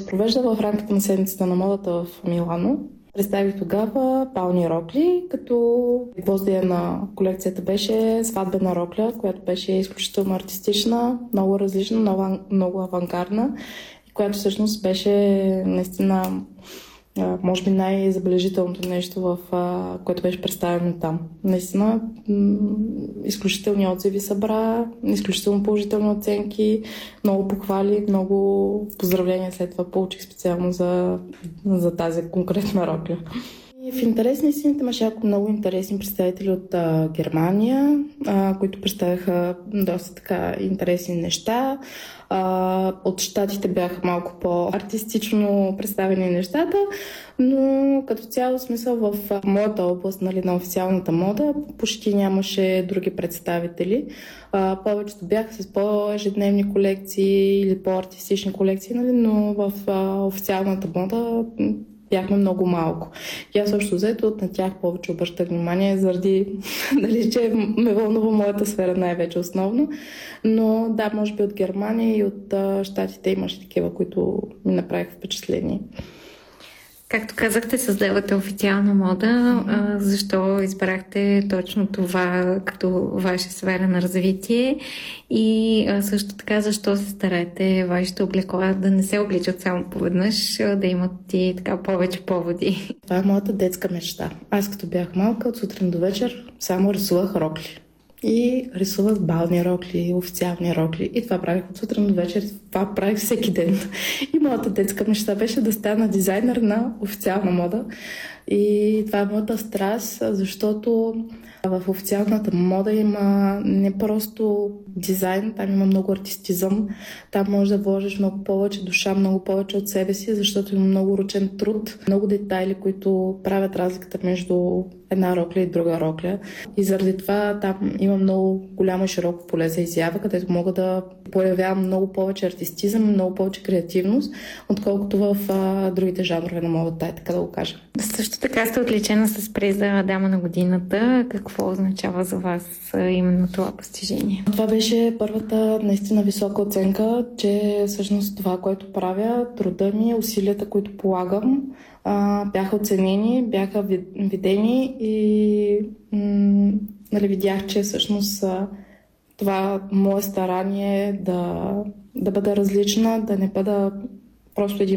се провежда в рамките на седмицата на модата в Милано. Представих тогава бални рокли, като гвоздия на колекцията беше сватбена рокля, която беше изключително артистична, много различна, много авангардна, и която всъщност беше наистина може би най-забележителното нещо, което беше представено там. Наистина, изключителни отзиви събра, изключително положителни оценки, много похвали, много поздравления след това получих специално за тази конкретна рокля. В интерес на истината имаше много интересни представители от Германия, които представяха доста така интересни неща. От щатите бяха малко по-артистично представени нещата, но като цяло смисъл в моята област, нали, на официалната мода почти нямаше други представители. Повечето бяха с по-ежедневни колекции или по-артистични колекции, нали, но в официалната мода бяхме много малко. И аз също взето на тях повече обръщах внимание, заради дали, че ме вълнува моята сфера най-вече основно. Но да, може би от Германия и от щатите имаше такива, които ми направиха впечатление. Както казахте, създавате официална мода. Защо избрахте точно това като ваша сфера на развитие? И също така, защо се стараете вашите облекла да не се обличат само поведнъж, да имат и така повече поводи? Това е моята детска мечта. Аз като бях малка, от сутрин до вечер само рисувах рокли. И рисувах бални рокли, официални рокли. И това правих от сутрин до вечер. Това правих всеки ден. И моята детска мечта беше да стана дизайнер на официална мода. И това е моята страст, защото в официалната мода има не просто дизайн, там има много артистизъм. Там можеш да вложиш много повече душа, много повече от себе си, защото има много ръчен труд, много детайли, които правят разликата между една рокля и друга рокля. И заради това там има много голямо и широко поле за изява, където мога да появявам много повече артистизъм, много повече креативност, отколкото в другите жанрове на модата, така да го кажа. Също така сте отличена с приза Дама на годината. Какво означава за вас именно това постижение? Това беше първата наистина висока оценка, че всъщност това, което правя, труда ми, усилията, които полагам, бяха оценени, бяха видени и нали, видях, че всъщност това мое старание да бъда различна, да не бъда просто един